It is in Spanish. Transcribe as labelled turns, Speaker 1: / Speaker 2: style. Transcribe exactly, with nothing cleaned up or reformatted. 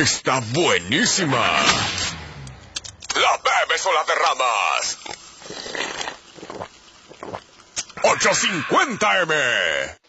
Speaker 1: está buenísima. ¿La bebes o la derramas? ochocientos cincuenta eme.